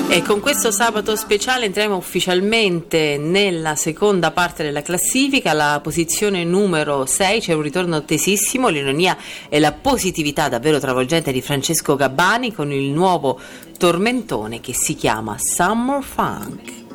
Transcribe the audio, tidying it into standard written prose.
E con questo sabato speciale entriamo ufficialmente nella seconda parte della classifica, alla posizione numero 6 c'è un ritorno attesissimo, l'ironia e la positività davvero travolgente di Francesco Gabbani con il nuovo tormentone che si chiama Summer Funk.